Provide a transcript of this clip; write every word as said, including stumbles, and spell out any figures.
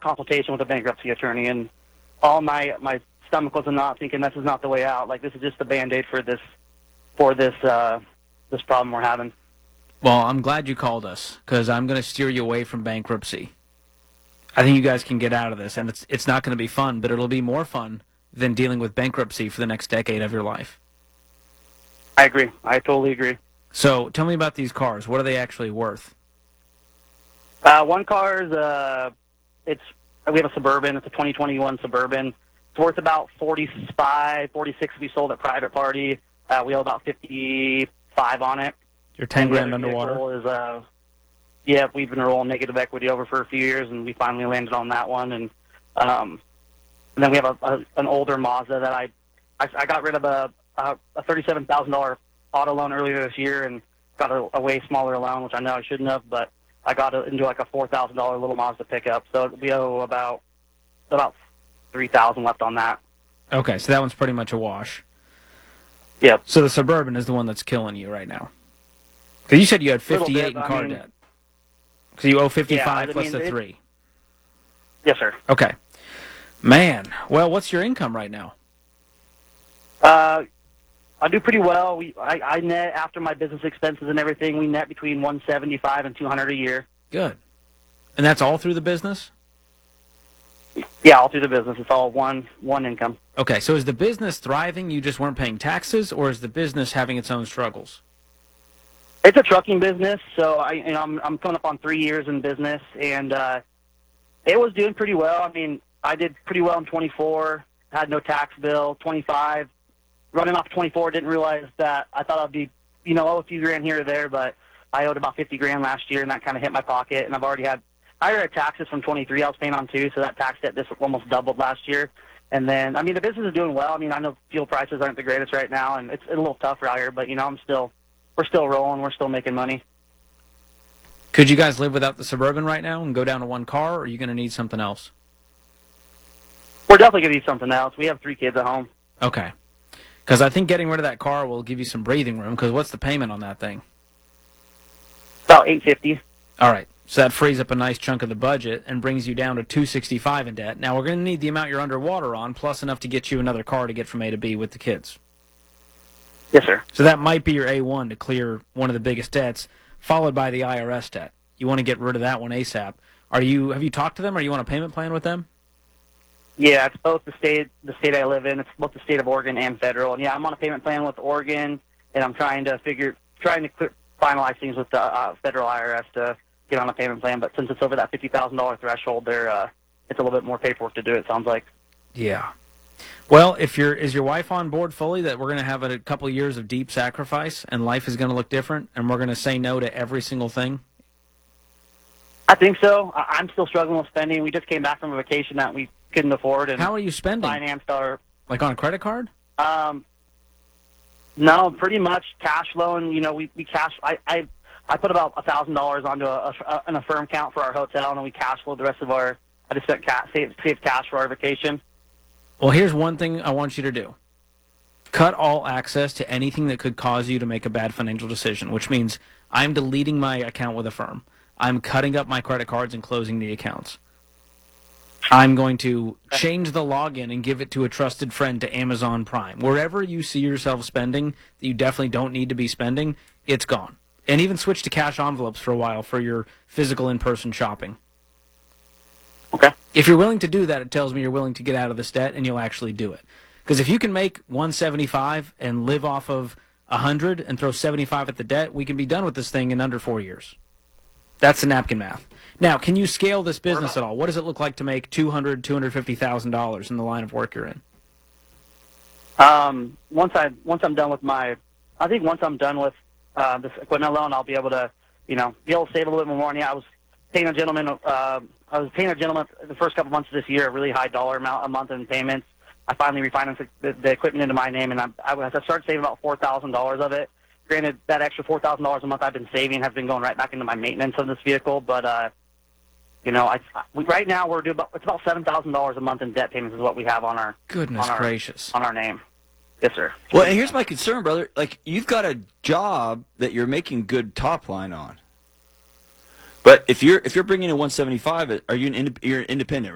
consultation with a bankruptcy attorney, and all my my stomach was in knot, thinking this is not the way out. Like, this is just the Band-Aid for this for this uh, this problem we're having. Well, I'm glad you called us, because I'm going to steer you away from bankruptcy. I think you guys can get out of this, and it's it's not going to be fun, but it'll be more fun than dealing with bankruptcy for the next decade of your life. I agree. I totally agree. So tell me about these cars. What are they actually worth? Uh, one car is uh, it's we have a Suburban. It's a twenty twenty-one Suburban. It's worth about forty-five, forty-six if we sold at private party. Uh, we owe about fifty-five on it. You're ten And grand the other underwater. vehicle Is, uh, yeah, we've been rolling negative equity over for a few years, and we finally landed on that one. And, um, and then we have a, a, an older Mazda that I, I, I got rid of a, a, a thirty-seven thousand dollars auto loan earlier this year and got a, a way smaller loan, which I know I shouldn't have, but I got it into like a four thousand dollars little Mazda pickup. So we owe about about three thousand dollars left on that. Okay, so that one's pretty much a wash. Yep. So the Suburban is the one that's killing you right now. Because you said you had Little fifty-eight bit, in car I mean, debt. So you owe fifty-five yeah, I plus mean, the it- three. Yes, sir. Okay. Man, well, what's your income right now? Uh, I do pretty well. We I, I net after my business expenses and everything. We net between one seventy-five and two hundred a year. Good. And that's all through the business? Yeah, all through the business. It's all one one income. Okay, so is the business thriving, you just weren't paying taxes, or is the business having its own struggles? It's a trucking business, so I you know I'm I'm coming up on three years in business, and uh, it was doing pretty well. I mean, I did pretty well in twenty-four. Had no tax bill. twenty-five, running off twenty-four, didn't realize that I thought I'd be you know owe a few grand here or there, but I owed about fifty grand last year, and that kind of hit my pocket. And I've already had I already had taxes from twenty-three I was paying on too, so that tax debt this almost doubled last year. And then I mean the business is doing well. I mean I know fuel prices aren't the greatest right now, and it's a little tougher out here, but you know I'm still. We're still rolling. We're still making money. Could you guys live without the Suburban right now and go down to one car, or are you going to need something else? We're definitely going to need something else. We have three kids at home. Okay. Because I think getting rid of that car will give you some breathing room, because what's the payment on that thing? About eight fifty. All right. So that frees up a nice chunk of the budget and brings you down to two sixty-five in debt. Now, we're going to need the amount you're underwater on, plus enough to get you another car to get from A to B with the kids. Yes, sir. So that might be your A one to clear one of the biggest debts, followed by the I R S debt. You want to get rid of that one ASAP. Are you? Have you talked to them? Are you on a payment plan with them? Yeah, it's both the state the state I live in. It's both the state of Oregon and federal. And yeah, I'm on a payment plan with Oregon, and I'm trying to figure, trying to clear, finalize things with the uh, federal I R S to get on a payment plan. But since it's over that fifty thousand dollars threshold, there uh, it's a little bit more paperwork to do. It sounds like. Yeah. Well, if you're, is your wife on board fully that we're going to have a couple years of deep sacrifice and life is going to look different and we're going to say no to every single thing? I think so. I- I'm still struggling with spending. We just came back from a vacation that we couldn't afford, and How are you spending? financed our. Like on a credit card? Um, no, pretty much cash loan. You know, we, we cash. I, I I put about a thousand dollars onto a, a an affirm account for our hotel, and then we cash flowed the rest of our. I just spent cash, saved, saved cash for our vacation. Well, here's one thing I want you to do. Cut all access to anything that could cause you to make a bad financial decision, which means I'm deleting my account with Affirm. I'm cutting up my credit cards and closing the accounts. I'm going to change the login and give it to a trusted friend to Amazon Prime. Wherever you see yourself spending that you definitely don't need to be spending, it's gone. And even switch to cash envelopes for a while for your physical in-person shopping. Okay. If you're willing to do that, it tells me you're willing to get out of this debt, and you'll actually do it. Because if you can make one seventy-five and live off of one hundred and throw seventy-five at the debt, we can be done with this thing in under four years. That's the napkin math. Now, can you scale this business at all? What does it look like to make two hundred thousand dollars, two hundred fifty thousand dollars in the line of work you're in? Um, once I once I'm done with my, I think once I'm done with uh, this equipment loan, I'll be able to, you know, be able to save a little bit more money. I was paying a gentleman. Uh, I was paying a gentleman the first couple months of this year a really high dollar amount a month in payments. I finally refinanced the, the equipment into my name, and I, I, I started saving about four thousand dollars of it. Granted, that extra four thousand dollars a month I've been saving has been going right back into my maintenance of this vehicle. But uh, you know, I, we, right now we're doing about it's about seven thousand dollars a month in debt payments is what we have on our Goodness on our, gracious. on our name. Yes, sir. Well, and here's my concern, brother. Like, you've got a job that you're making good top line on. But if you're if you're bringing in one seventy-five, are you an ind- you're independent,